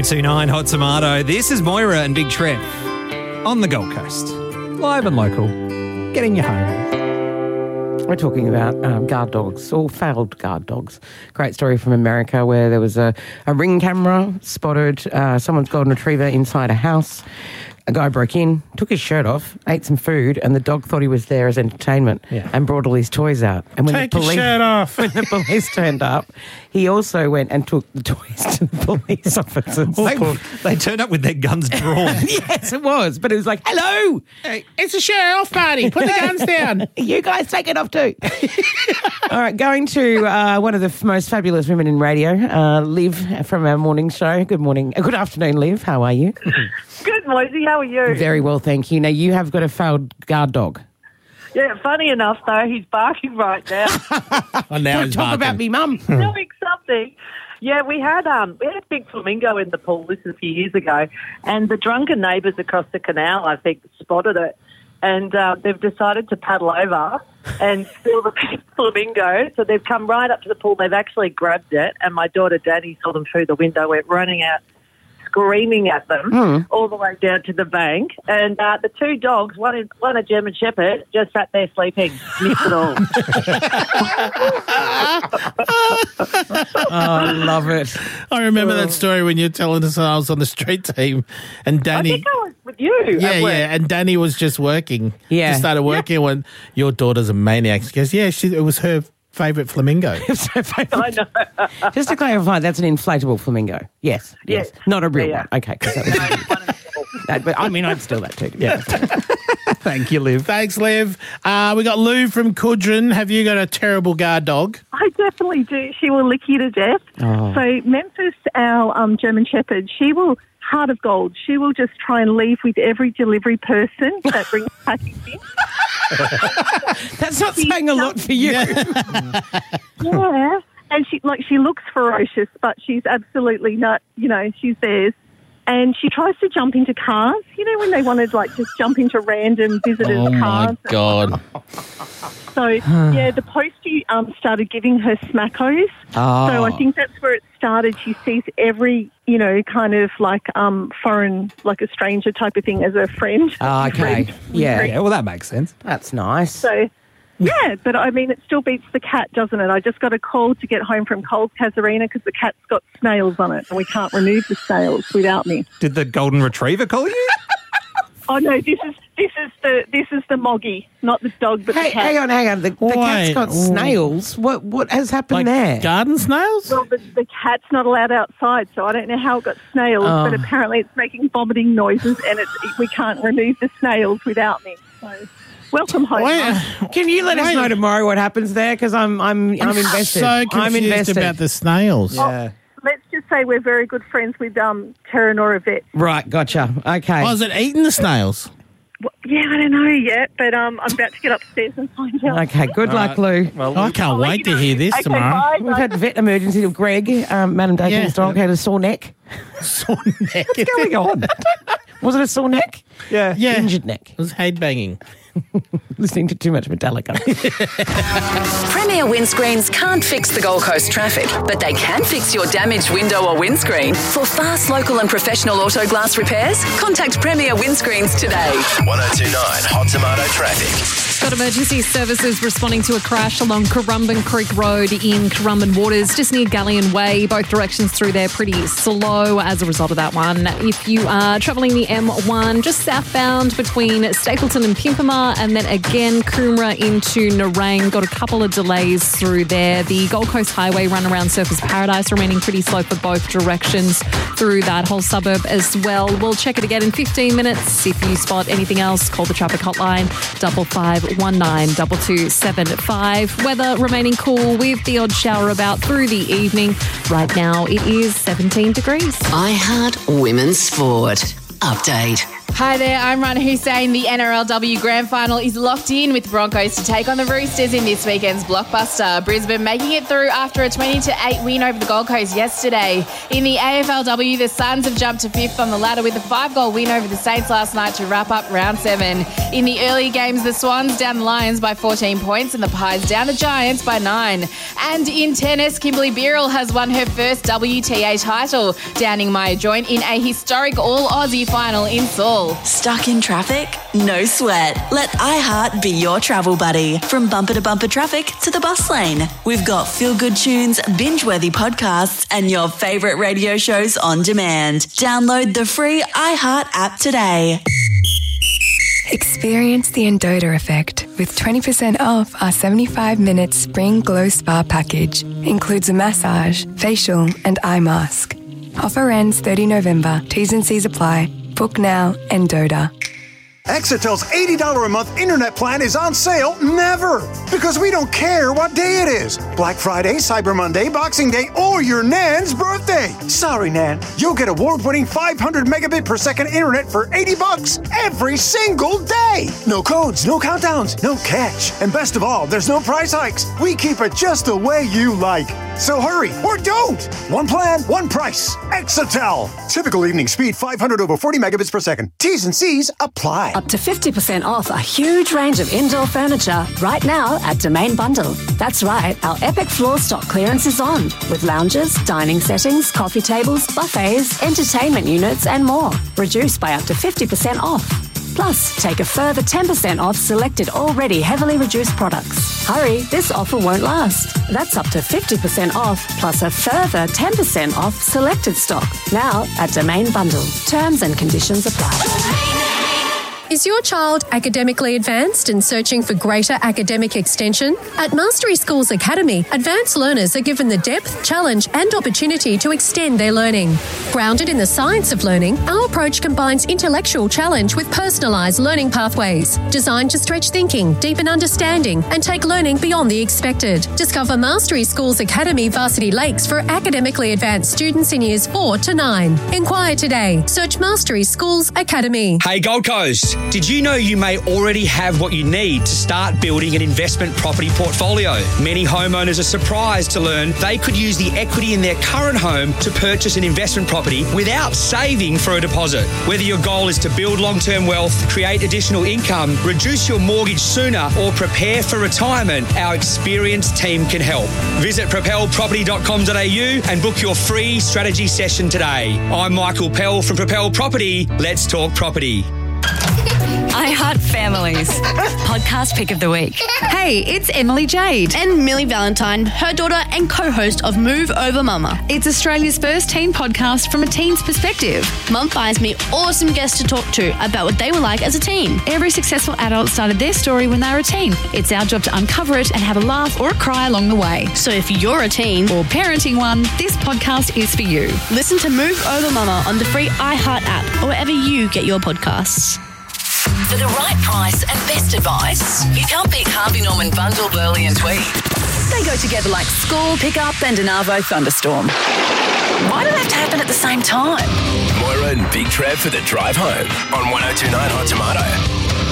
1029 Hot Tomato. This is Moira and Big Trev on the Gold Coast. Live and local. Getting you home. We're talking about guard dogs, or failed guard dogs. Great story from America where there was a Ring camera spotted someone's golden retriever inside a house. A guy broke in, took his shirt off, ate some food, and the dog thought he was there as entertainment and brought all his toys out. And when Take your shirt off. When the police turned up, he also went and took the toys to the police officers. They turned up with their guns drawn. Yes, it was. But it was like, hello, Hey, it's a shirt off party. Put the guns down. you guys take it off too. All right, going to one of the most fabulous women in radio, Liv from our morning show. Good morning. Good afternoon, Liv. How are you? Good, Moisey. How are you? Very well, thank you. Now, you have got a failed guard dog. Yeah, funny enough, though, he's barking right now. Oh, now he's Talk about me, mum. Doing something. Yeah, we had a big flamingo in the pool. This is a few years ago. And the drunken neighbours across the canal, I think, spotted it. And they've decided to paddle over and steal the flamingo. So they've come right up to the pool. They've actually grabbed it. And my daughter, Danny, saw them through the window, went running out, screaming at them all the way down to the bank. And the two dogs, one a German Shepherd, just sat there sleeping. Missed it all. Oh, I love it. I remember that story when you were telling us I was on the street team and I Danny... think I was with you. Yeah, at work. and Danny was just working. Yeah. Just started working when your daughter's a maniac. She goes, yeah, it was her favourite flamingo. I know. Just to clarify, that's an inflatable flamingo. Yes. Yes. Not a real Yeah. one. Okay. 'Cause but I mean, I'd steal that too. Yeah. Thank you, Liv. Thanks, Liv. We got Lou from Coodrin. Have you got a terrible guard dog? I definitely do. She will lick you to death. Oh. So Memphis, our German Shepherd, she will, heart of gold, she will just try and leave with every delivery person that brings package in. That's not saying a lot for you. Yeah. And she looks ferocious, but she's absolutely not, she's theirs. And she tries to jump into cars, when they wanted just jump into random visitors' cars. Oh, my God. So, the postie started giving her smackos. Oh. So I think that's where it started. She sees every, kind of foreign, like a stranger type of thing as a friend. Oh, okay. Yeah. Yeah, well, that makes sense. That's nice. So, yeah, but I mean, it still beats the cat, doesn't it? I just got a call to get home from Coles Casuarina because the cat's got snails on it and we can't remove the snails without me. Did the golden retriever call you? Oh no, this is the moggy, not the dog, but the cat. Hang on. The cat's got Wait. snails. What has happened there? Garden snails? Well, the cat's not allowed outside, so I don't know how it got snails, but apparently it's making vomiting noises and we can't remove the snails without me. So, welcome home. Can you let us know tomorrow what happens there? Because I'm invested. So I'm confused invested about the snails. Yeah. Let's just say we're very good friends with Terranora Vet. Right, gotcha. Okay. Oh, is it eating the snails? Well, yeah, I don't know yet, but I'm about to get upstairs and find out. Okay, good luck, Lou. Well, I can't wait to hear this tomorrow. Bye. We've had vet emergency of Greg. Madam Dakin's dog had a sore neck. Sore neck. what's going on? Was it a sore neck? Yeah. Yeah. Injured neck. It was head banging. Listening to too much Metallica. Premier Windscreens can't fix the Gold Coast traffic, but they can fix your damaged window or windscreen. For fast, local and professional auto glass repairs, contact Premier Windscreens today. 1029 Hot Tomato Traffic. Got emergency services responding to a crash along Currumbin Creek Road in Currumbin Waters, just near Galleon Way. Both directions through there pretty slow as a result of that one. If you are travelling the M1, just southbound between Stapleton and Pimpama, and then again Coomera into Nerang, got a couple of delays through there. The Gold Coast Highway run around Surfers Paradise remaining pretty slow for both directions through that whole suburb as well. We'll check it again in 15 minutes. If you spot anything else, call the traffic hotline 5519 2275. Weather remaining cool with the odd shower about through the evening. Right now it is 17 degrees. I Heart Women's Sport. Update. Hi there, I'm Rana Hussein. The NRLW Grand Final is locked in with Broncos to take on the Roosters in this weekend's blockbuster. Brisbane making it through after a 20-8 win over the Gold Coast yesterday. In the AFLW, the Suns have jumped to 5th on the ladder with a 5-goal win over the Saints last night to wrap up round 7. In the early games, the Swans down the Lions by 14 points and the Pies down the Giants by 9. And in tennis, Kimberly Birrell has won her first WTA title, downing Maya Joint in a historic all-Aussie final in Seoul. Stuck in traffic? No sweat. Let iHeart be your travel buddy. From bumper to bumper traffic to the bus lane. We've got feel-good tunes, binge-worthy podcasts, and your favourite radio shows on demand. Download the free iHeart app today. Experience the Endota effect with 20% off our 75-minute Spring Glow Spa package. Includes a massage, facial and eye mask. Offer ends 30 November. T's and C's apply. Book now, Endota. Exitel's $80 a month internet plan is on sale never, because we don't care what day it is. Black Friday, Cyber Monday, Boxing Day, or your Nan's birthday. Sorry, Nan. You'll get award-winning 500 megabit per second internet for $80 every single day. No codes, no countdowns, no catch. And best of all, there's no price hikes. We keep it just the way you like. So hurry, or don't. One plan, one price. Exitel. Typical evening speed 500 over 40 megabits per second. T's and C's apply. Up to 50% off a huge range of indoor furniture right now at Domain Bundle. That's right, our epic floor stock clearance is on, with lounges, dining settings, coffee tables, buffets, entertainment units and more. Reduced by up to 50% off. Plus, take a further 10% off selected already heavily reduced products. Hurry, this offer won't last. That's up to 50% off, plus a further 10% off selected stock. Now at Domain Bundle. Terms and conditions apply. Is your child academically advanced and searching for greater academic extension? At Mastery Schools Academy, advanced learners are given the depth, challenge and opportunity to extend their learning. Grounded in the science of learning, our approach combines intellectual challenge with personalised learning pathways, designed to stretch thinking, deepen understanding and take learning beyond the expected. Discover Mastery Schools Academy Varsity Lakes for academically advanced students in years 4 to 9. Inquire today. Search Mastery Schools Academy. Hey Gold Coast, did you know you may already have what you need to start building an investment property portfolio? Many homeowners are surprised to learn they could use the equity in their current home to purchase an investment property without saving for a deposit. Whether your goal is to build long-term wealth, create additional income, reduce your mortgage sooner, or prepare for retirement, our experienced team can help. Visit propelproperty.com.au and book your free strategy session today. I'm Michael Pell from Propel Property. Let's talk property. iHeart Families. Podcast pick of the week. Hey, it's Emily Jade. And Millie Valentine, her daughter and co-host of Move Over Mama. It's Australia's first teen podcast from a teen's perspective. Mum finds me awesome guests to talk to about what they were like as a teen. Every successful adult started their story when they were a teen. It's our job to uncover it and have a laugh or a cry along the way. So if you're a teen or parenting one, this podcast is for you. Listen to Move Over Mama on the free iHeart app or wherever you get your podcasts. For the right price and best advice, you can't beat Harvey Norman Bundle, Burley and Tweed. They go together like school pickup and an Arvo thunderstorm. Why do they have to happen at the same time? Moira and Big Trev for the drive home on 102.9 Hot Tomato.